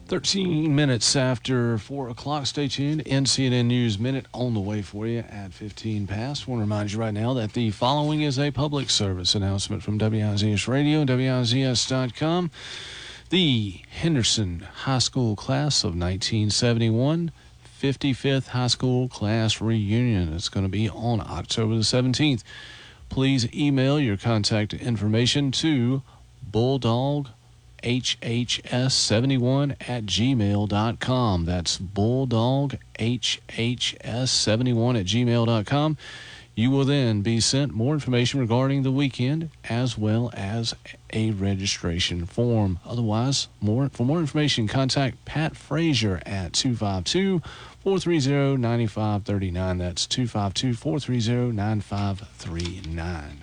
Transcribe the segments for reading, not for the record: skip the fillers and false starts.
13 minutes after 4 o'clock. Stay tuned. NCNN News Minute on the way for you at 15 past. I want to remind you right now that the following is a public service announcement from WIZS Radio and WIZS.com. The Henderson High School class of 1971, 55th High School class reunion. It's going to be on October the 17th. Please email your contact information to bulldogHHS71@gmail.com. That's bulldogHHS71@gmail.com. You will then be sent more information regarding the weekend as well as a registration form. Otherwise, for more information, contact Pat Frazier at 252-430-9539. That's 252-430-9539.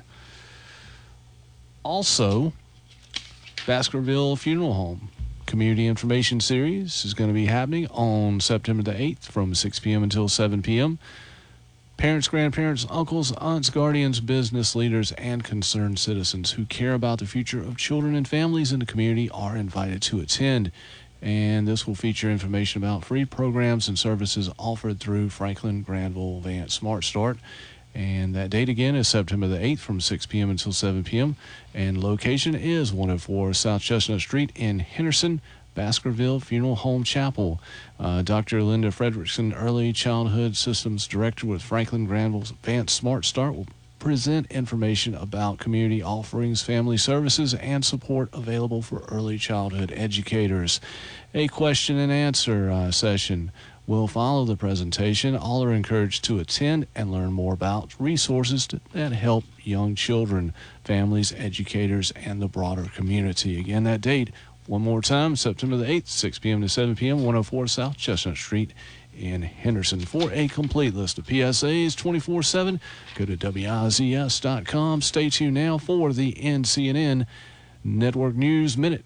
Also, Baskerville Funeral Home Community Information Series is going to be happening on September the 8th from 6 p.m. until 7 p.m. Parents, grandparents, uncles, aunts, guardians, business leaders, and concerned citizens who care about the future of children and families in the community are invited to attend. And this will feature information about free programs and services offered through Franklin Granville Vance Smart Start. And that date again is September the 8th from 6 p.m. until 7 p.m. And location is 104 South Chestnut Street in Henderson, Baskerville Funeral Home Chapel. Dr. Linda Fredrickson, Early Childhood Systems Director with Franklin Granville Vance Smart Start, will present information about community offerings, family services, and support available for early childhood educators. A question and answer session will follow the presentation. All are encouraged to attend and learn more about resources that help young children, families, educators, and the broader community. Again, that date, one more time, September the 8th, 6 p.m. to 7 p.m., 104 South Chestnut Street in Henderson. For a complete list of PSAs 24/7, go to WIZS.com. Stay tuned now for the NCNN Network News Minute.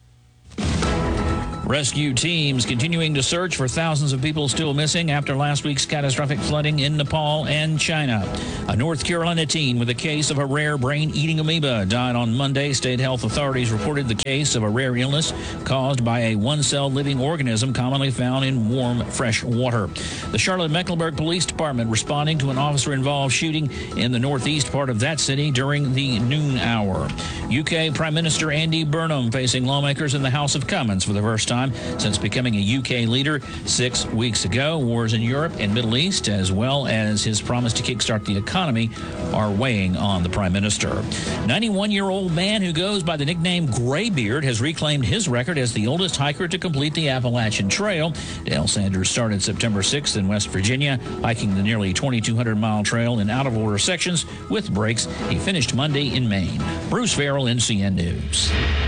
Rescue teams continuing to search for thousands of people still missing after last week's catastrophic flooding in Nepal and China. A North Carolina teen with a case of a rare brain-eating amoeba died on Monday. State health authorities reported the case of a rare illness caused by a one-celled living organism commonly found in warm, fresh water. The Charlotte-Mecklenburg Police Department responding to an officer-involved shooting in the northeast part of that city during the noon hour. UK Prime Minister Andy Burnham facing lawmakers in the House of Commons for the first time since becoming a UK leader 6 weeks ago. Wars in Europe and Middle East, as well as his promise to kickstart the economy, are weighing on the Prime Minister. 91-year-old man who goes by the nickname Graybeard has reclaimed his record as the oldest hiker to complete the Appalachian Trail. Dale Sanders started September 6th in West Virginia, hiking the nearly 2,200-mile trail in out-of-order sections with breaks. He finished Monday in Maine. Bruce Farrell, NCN News.